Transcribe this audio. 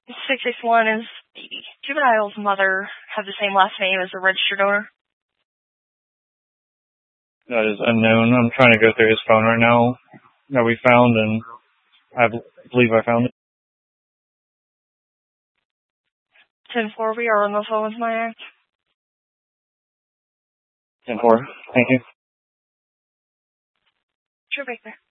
661 is the juvenile's mother have the same last name as the registered owner? That is unknown. I'm trying to go through his phone right now that we found, and I believe I found it. 10-4, we are on the phone with my act. 10-4, thank you. Sure, Baker.